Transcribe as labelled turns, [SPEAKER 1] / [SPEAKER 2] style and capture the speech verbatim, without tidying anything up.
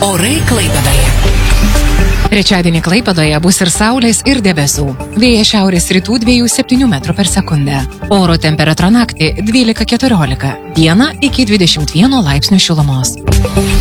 [SPEAKER 1] Orai Klaipėdoje. Trečiadienį Klaipėdoje bus ir saulės, ir debesų. Vėjas šiaurės rytų dviejų septynių metrų per sekundę. Oro temperatūra naktį dvylika keturiolika, dieną iki dvidešimt vieno laipsnių šilumos.